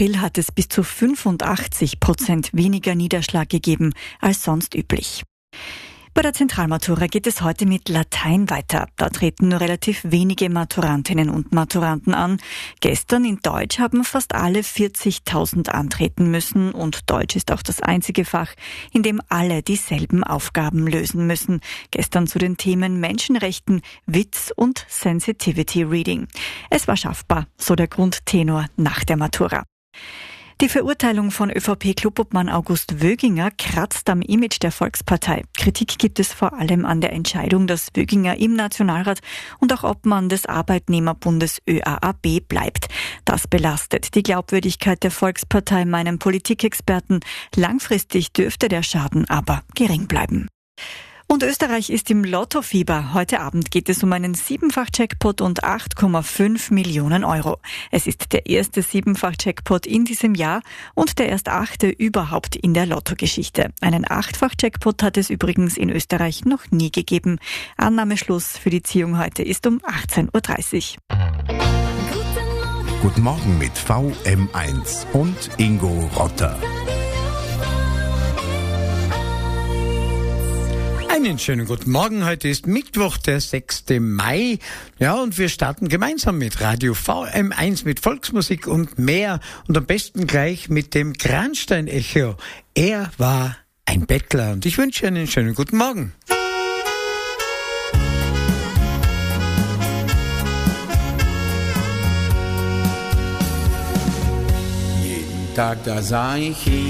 April hat es bis zu 85% weniger Niederschlag gegeben als sonst üblich. Bei der Zentralmatura geht es heute mit Latein weiter. Da treten nur relativ wenige Maturantinnen und Maturanten an. Gestern in Deutsch haben fast alle 40.000 antreten müssen und Deutsch ist auch das einzige Fach, in dem alle dieselben Aufgaben lösen müssen. Gestern zu den Themen Menschenrechten, Witz und Sensitivity Reading. Es war schaffbar, so der Grundtenor nach der Matura. Die Verurteilung von ÖVP-Klubobmann August Wöginger kratzt am Image der Volkspartei. Kritik gibt es vor allem an der Entscheidung, dass Wöginger im Nationalrat und auch Obmann des Arbeitnehmerbundes ÖAAB bleibt. Das belastet die Glaubwürdigkeit der Volkspartei, meinen Politikexperten. Langfristig dürfte der Schaden aber gering bleiben. Und Österreich ist im Lottofieber. Heute Abend geht es um einen 7-fach-Jackpot und 8,5 Millionen Euro. Es ist der erste 7-fach-Jackpot in diesem Jahr und der erst 8. überhaupt in der Lottogeschichte. Einen 8-fach-Jackpot hat es übrigens in Österreich noch nie gegeben. Annahmeschluss für die Ziehung heute ist um 18.30 Uhr. Guten Morgen mit VM1 und Ingo Rotter. Einen schönen guten Morgen. Heute ist Mittwoch, der 6. Mai. Ja, und wir starten gemeinsam mit Radio VM1 mit Volksmusik und mehr. Und am besten gleich mit dem Granstein-Echo. Er war ein Bettler. Und ich wünsche einen schönen guten Morgen. Jeden Tag, da sah ich ihn.